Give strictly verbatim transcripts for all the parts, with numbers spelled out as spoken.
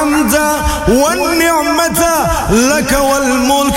الحمد والنعمة لك والملك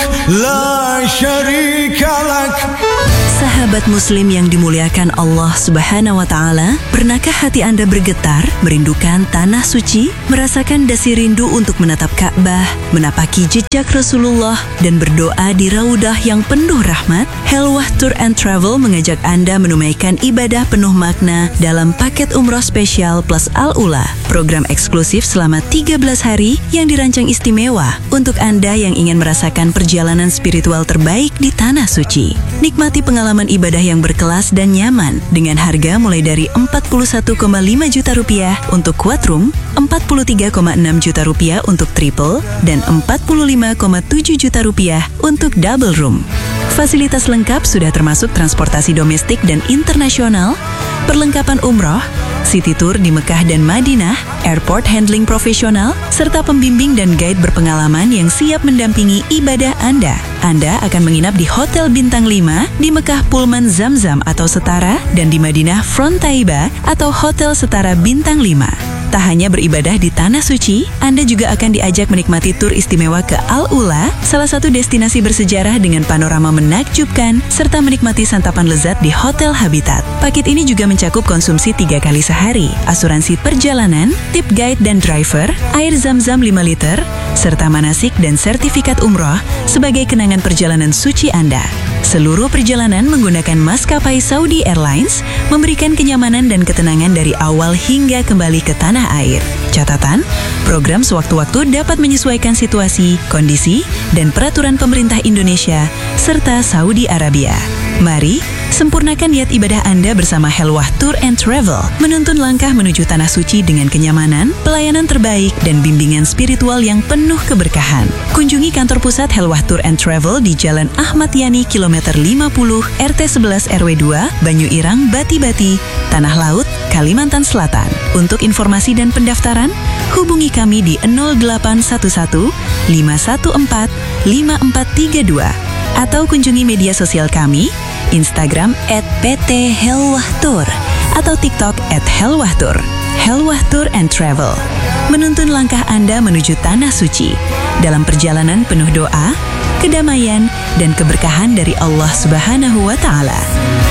لا شريك لك. Sahabat muslim yang dimuliakan Allah Subhanahu wa Ta'ala, pernahkah hati Anda bergetar, merindukan tanah suci, merasakan dasi rindu untuk menatap Ka'bah, menapaki jejak Rasulullah, dan berdoa di raudah yang penuh rahmat? Helwah Tour and Travel mengajak Anda menunaikan ibadah penuh makna dalam paket umroh spesial plus Al-Ula, program eksklusif selama tiga belas hari yang dirancang istimewa untuk Anda yang ingin merasakan perjalanan spiritual terbaik di Tanah Suci. Nikmati pengalaman ibadah yang berkelas dan nyaman dengan harga mulai dari empat puluh satu koma lima juta rupiah untuk quad room, empat puluh tiga koma enam juta rupiah untuk triple, dan empat puluh lima koma tujuh juta rupiah untuk double room. Fasilitas lengkap sudah termasuk transportasi domestik dan internasional, perlengkapan umroh, city tour di Mekah dan Madinah, airport handling profesional, serta pembimbing dan guide berpengalaman yang siap mendampingi ibadah Anda. Anda akan menginap di Hotel Bintang lima, di Mekah Pullman Zamzam atau Setara, dan di Madinah Front Taiba atau Hotel Setara Bintang lima. Tak hanya beribadah di Tanah Suci, Anda juga akan diajak menikmati tur istimewa ke Al-Ula, salah satu destinasi bersejarah dengan panorama menakjubkan, serta menikmati santapan lezat di Hotel Habitat. Paket ini juga mencakup konsumsi tiga kali sehari, asuransi perjalanan, tip guide dan driver, air zam-zam lima liter, serta manasik dan sertifikat umroh sebagai kenangan perjalanan suci Anda. Seluruh perjalanan menggunakan maskapai Saudi Airlines memberikan kenyamanan dan ketenangan dari awal hingga kembali ke tanah air. Catatan, program sewaktu-waktu dapat menyesuaikan situasi, kondisi, dan peraturan pemerintah Indonesia serta Saudi Arabia. Mari sempurnakan niat ibadah Anda bersama Helwah Tour and Travel, menuntun langkah menuju Tanah Suci dengan kenyamanan, pelayanan terbaik, dan bimbingan spiritual yang penuh keberkahan. Kunjungi kantor pusat Helwah Tour and Travel di Jalan Ahmad Yani kilometer lima puluh, R T sebelas R W dua, Banyu Irang, Bati-Bati, Tanah Laut, Kalimantan Selatan. Untuk informasi dan pendaftaran, hubungi kami di nol delapan satu satu lima satu empat lima empat tiga dua atau kunjungi media sosial kami, Instagram at p t helwah tour atau TikTok at helwah tour. Helwah Tour and Travel, menuntun langkah Anda menuju Tanah Suci dalam perjalanan penuh doa, kedamaian, dan keberkahan dari Allah Subhanahu wa Ta'ala.